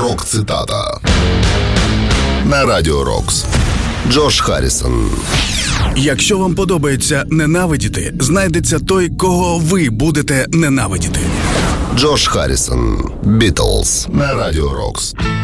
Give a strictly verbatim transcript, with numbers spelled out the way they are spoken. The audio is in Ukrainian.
Рок-цитата на Радіо Рокс. Джош Харрісон. Якщо вам подобається ненавидіти, знайдеться той, кого ви будете ненавидіти. Джош Харрісон. Бітлз на Радіо Рокс.